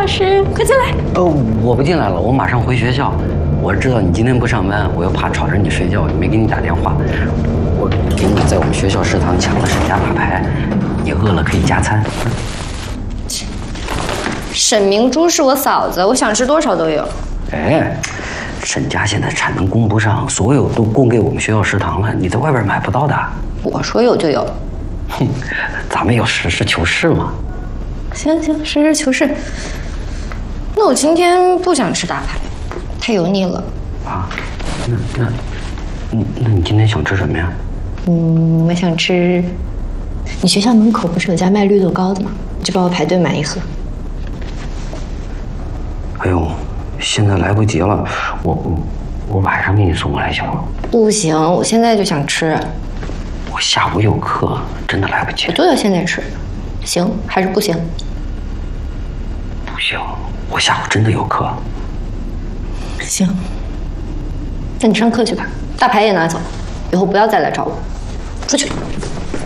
老师，快进来。 我不进来了，我马上回学校。我知道你今天不上班，我又怕吵着你睡觉，没给你打电话。我给你在我们学校食堂抢了沈家大排，你饿了可以加餐。 沈明珠是我嫂子，我想吃多少都有。 哎，沈家现在产能供不上，所有都供给我们学校食堂了，你在外边买不到的。 我说有就有。 哼，咱们要实事求是嘛。 行，实事求是。那我今天不想吃大排，太油腻了。 啊，那你今天想吃什么呀？ 我想吃。你学校门口不是有家卖绿豆糕的吗？你就帮我排队买一盒。 哎呦，现在来不及了，我晚上给你送过来行吗？ 不行，我现在就想吃。 我下午有课，真的来不及。 我就要现在吃，行还是不行？ 不行，我下午真的有课。 行，那你上课去吧，大牌也拿走，以后不要再来找我。出去。